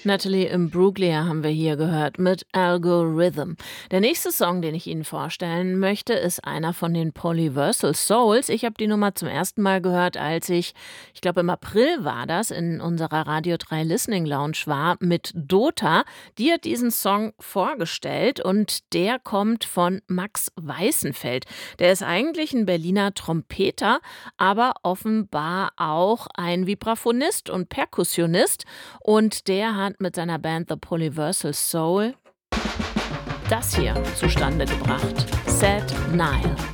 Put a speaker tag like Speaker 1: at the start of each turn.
Speaker 1: Natalie Imbruglia haben wir hier gehört mit Algorithm. Der nächste Song, den ich Ihnen vorstellen möchte, ist einer von den Polyversal Souls. Ich habe die Nummer zum ersten Mal gehört, als ich glaube im April war das, in unserer Radio 3 Listening Lounge war mit Dota. Die hat diesen Song vorgestellt und der kommt von Max Weißenfeld. Der ist eigentlich ein Berliner Trompeter, aber offenbar auch ein Vibraphonist und Perkussionist. Und der hat mit seiner Band The Polyversal Soul das hier zustande gebracht. Sad Nile.